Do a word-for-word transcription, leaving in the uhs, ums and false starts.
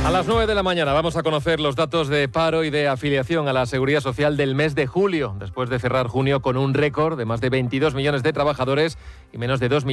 A las nueve de la mañana vamos a conocer los datos de paro y de afiliación a la Seguridad Social del mes de julio, después de cerrar junio con un récord de más de veintidós millones de trabajadores y menos de dos millones